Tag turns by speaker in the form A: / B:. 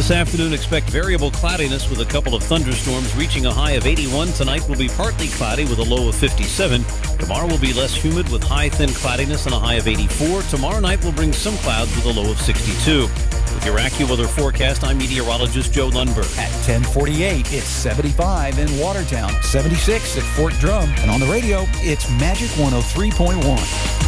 A: this afternoon, expect variable cloudiness with a couple of thunderstorms reaching a high of 81. Tonight will be partly cloudy with a low of 57. Tomorrow will be less humid with high thin cloudiness and a high of 84. Tomorrow night will bring some clouds with a low of 62. With your AccuWeather forecast, I'm meteorologist Joe Lundberg.
B: At 10:48, it's 75 in Watertown, 76 at Fort Drum, and on the radio, it's Magic 103.1.